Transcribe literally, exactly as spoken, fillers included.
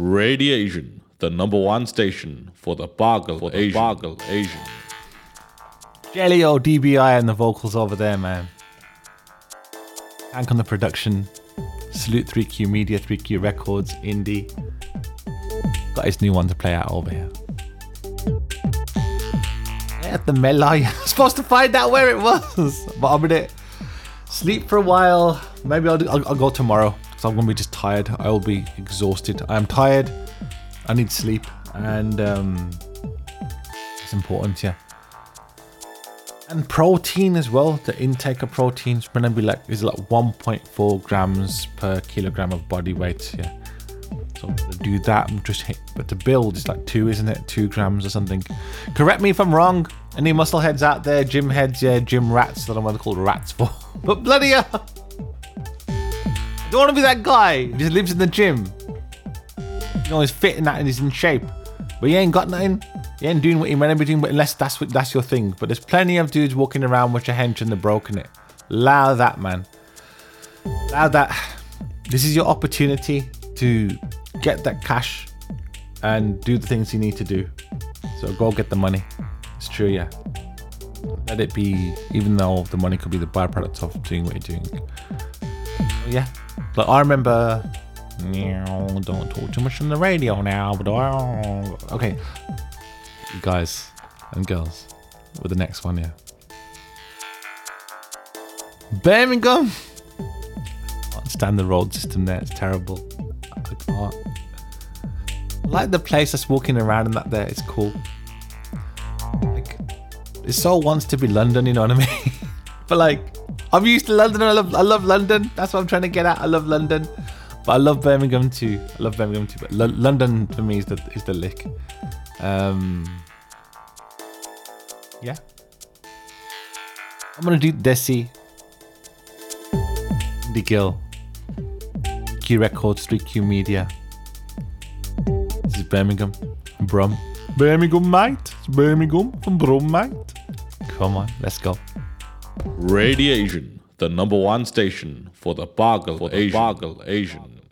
Radiation, the number one station for the Bargle for Asian. Bargle Asian. Jelly D B I and the vocals over there, man. Hank on the production. Salute three Q Media, three Q Records, Indie. Got his new one to play out over here. Yeah, the Melai. I was supposed to find out where it was, but I'm gonna sleep for a while. Maybe I'll, do, I'll, I'll go tomorrow because I'm gonna be just tired. I will be exhausted. I'm tired. I need sleep, and um, it's important, yeah. And protein as well. The intake of protein is gonna be like is like one point four grams per kilogram of body weight. Yeah. So I'm gonna do that. I'm just hit, but the build is like two, isn't it? Two grams or something. Correct me if I'm wrong. Any muscle heads out there? Gym heads, yeah. Gym rats. I don't know what they're called rats for. But bloody hell, I don't want to be that guy who just lives in the gym. You know, he's fit in that and he's in shape, but he ain't got nothing. You ain't doing what you meant to be doing, but unless that's what that's your thing. But there's plenty of dudes walking around with your hench and they're broken it. Allow that, man. Allow that. This is your opportunity to get that cash and do the things you need to do. So go get the money. It's true, yeah. Let it be, even though the money could be the byproduct of doing what you're doing. Yeah. Like I remember, don't talk too much on the radio now, but okay. You guys and girls with the next one, yeah. Birmingham. I can't stand the road system there. It's terrible. I can't. I like the place that's walking around and that there. It's cool. Like, it so wants to be London, you know what I mean? But like, I'm used to London. I love, I love London. That's what I'm trying to get at. I love London, but I love Birmingham too. I love Birmingham too. But L- London for me is the is the lick. Um, yeah. I'm gonna do Desi, The Gill, Q Records, three Q Media. This is Birmingham, Brum. Birmingham, mate. It's Birmingham from Brum, mate. Come on, let's go. Radiation, the number one station for the Bargle for Asian. Bargle Asian.